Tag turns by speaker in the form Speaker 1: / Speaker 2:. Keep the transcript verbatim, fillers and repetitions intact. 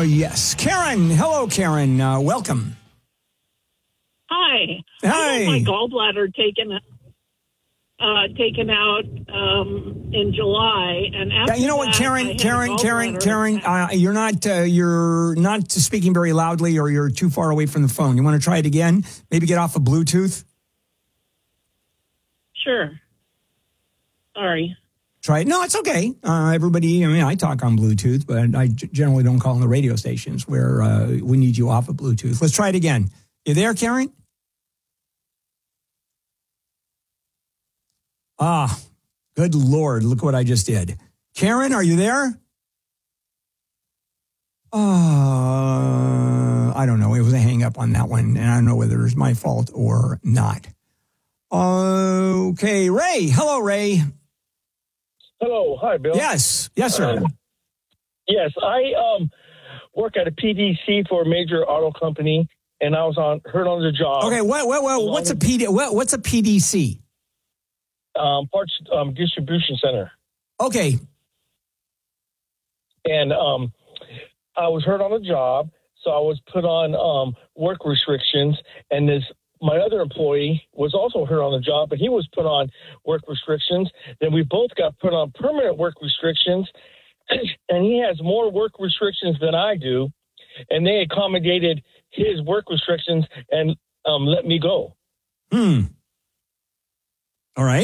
Speaker 1: yes. Karen. Hello, Karen. Uh, welcome.
Speaker 2: Hi.
Speaker 1: Hi.
Speaker 2: I had my gallbladder taken uh, taken out um, in July, and after
Speaker 1: Yeah, you know what,
Speaker 2: that, I
Speaker 1: Karen,
Speaker 2: had a
Speaker 1: Karen, Karen,
Speaker 2: gallbladder
Speaker 1: Karen,
Speaker 2: attack.
Speaker 1: uh, you're not uh, you're not speaking very loudly, or you're too far away from the phone. You want to try it again? Maybe get off of Bluetooth.
Speaker 2: Sure. Sorry.
Speaker 1: Try it. No, it's okay. Uh, everybody, I mean, I talk on Bluetooth, but I g- generally don't call on the radio stations where uh, we need you off of Bluetooth. Let's try it again. You there, Karen? Ah, good Lord. Look what I just did. Karen, are you there? Uh, I don't know. It was a hang up on that one, and I don't know whether it was my fault or not. Okay, Ray. Hello, Ray.
Speaker 3: Hello. Hi, Bill.
Speaker 1: Yes. Yes, sir.
Speaker 3: Uh, yes, I um, work at a P D C for a major auto company, and I was on heard on the job.
Speaker 1: Okay, what, what, what, what's a P D, what, what's a P D C?
Speaker 3: Um, parts um, distribution center.
Speaker 1: Okay.
Speaker 3: And um, I was hurt on the job, so I was put on um, work restrictions. And this my other employee was also hurt on the job, but he was put on work restrictions. Then we both got put on permanent work restrictions, and he has more work restrictions than I do. And they accommodated his work restrictions and um, let me go.
Speaker 1: Hmm. All right.